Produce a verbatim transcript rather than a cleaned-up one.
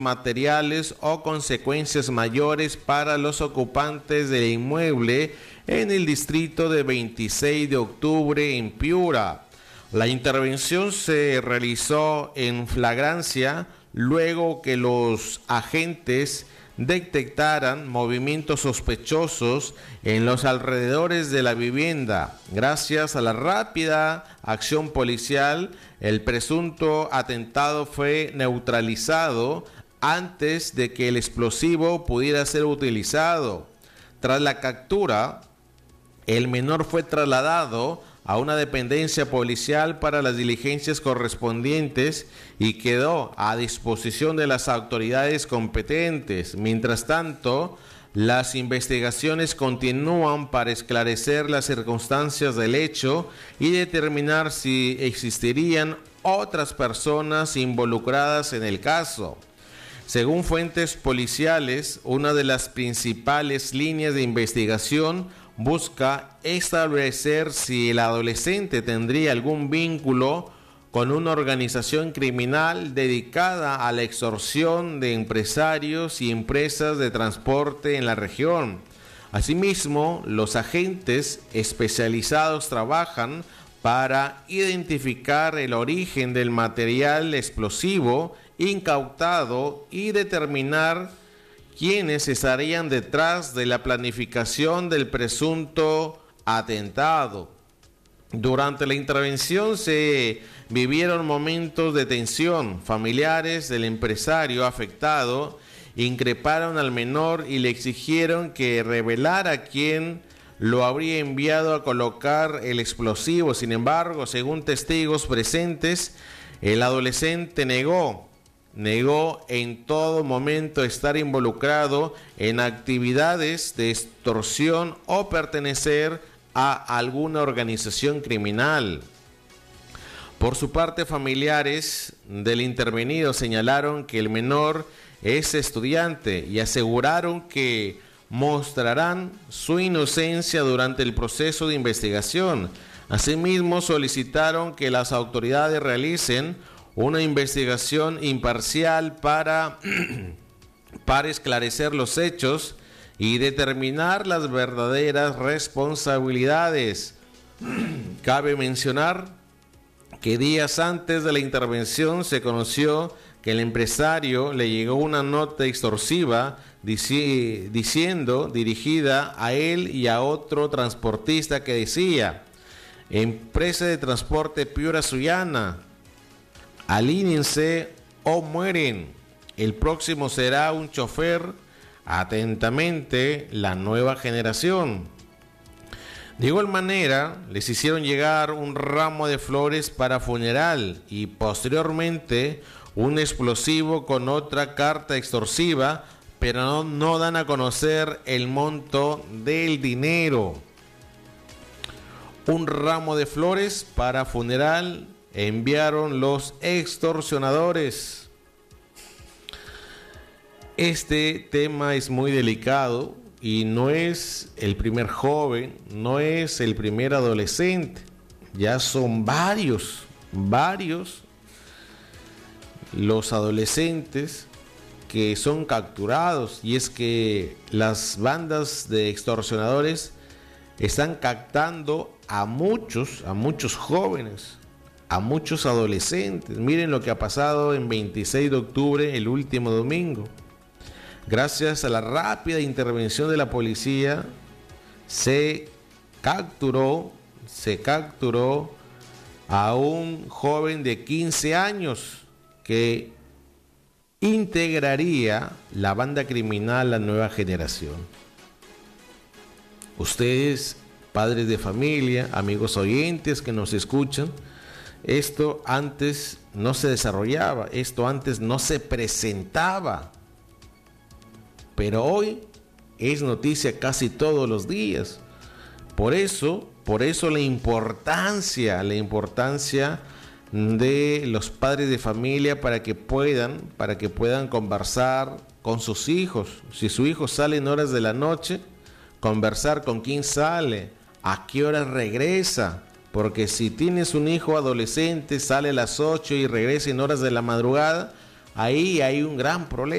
materiales o consecuencias mayores para los ocupantes del inmueble en el distrito de veintiséis de octubre en Piura. La intervención se realizó en flagrancia luego que los agentes detectaran movimientos sospechosos en los alrededores de la vivienda. Gracias a la rápida acción policial, el presunto atentado fue neutralizado antes de que el explosivo pudiera ser utilizado. Tras la captura, el menor fue trasladado a una dependencia policial para las diligencias correspondientes y quedó a disposición de las autoridades competentes. Mientras tanto, las investigaciones continúan para esclarecer las circunstancias del hecho y determinar si existirían otras personas involucradas en el caso. Según fuentes policiales, una de las principales líneas de investigación busca establecer si el adolescente tendría algún vínculo con una organización criminal dedicada a la extorsión de empresarios y empresas de transporte en la región. Asimismo, los agentes especializados trabajan para identificar el origen del material explosivo incautado y determinar quiénes estarían detrás de la planificación del presunto atentado. Durante la intervención se vivieron momentos de tensión. Familiares del empresario afectado increparon al menor y le exigieron que revelara quién lo habría enviado a colocar el explosivo. Sin embargo, según testigos presentes, el adolescente negó. Negó en todo momento estar involucrado en actividades de extorsión o pertenecer a alguna organización criminal. Por su parte, familiares del intervenido señalaron que el menor es estudiante y aseguraron que mostrarán su inocencia durante el proceso de investigación. Asimismo, solicitaron que las autoridades realicen una investigación imparcial para, para esclarecer los hechos y determinar las verdaderas responsabilidades. Cabe mencionar que días antes de la intervención se conoció que el empresario le llegó una nota extorsiva dici- diciendo, dirigida a él y a otro transportista, que decía: empresa de transporte Piura-Sullana, alíñense o mueren. El próximo será un chofer. Atentamente, la nueva generación. De igual manera, les hicieron llegar un ramo de flores para funeral y posteriormente un explosivo con otra carta extorsiva, pero no, no dan a conocer el monto del dinero. Un ramo de flores para funeral enviaron los extorsionadores. Este tema es muy delicado y no es el primer joven, no es el primer adolescente. Ya son varios, varios los adolescentes que son capturados, y es que las bandas de extorsionadores están captando a muchos, a muchos jóvenes, a muchos adolescentes. Miren lo que ha pasado en veintiséis de octubre, el último domingo. Gracias a la rápida intervención de la policía, se capturó, se capturó a un joven de quince años que integraría la banda criminal La Nueva Generación. Ustedes, padres de familia, amigos oyentes que nos escuchan, esto antes no se desarrollaba, esto antes no se presentaba, pero hoy es noticia casi todos los días. Por eso, por eso la importancia, la importancia de los padres de familia para que puedan, para que puedan conversar con sus hijos. Si su hijo sale en horas de la noche, conversar con quién sale, a qué hora regresa. Porque si tienes un hijo adolescente, sale a las ocho y regresa en horas de la madrugada, ahí hay un gran problema.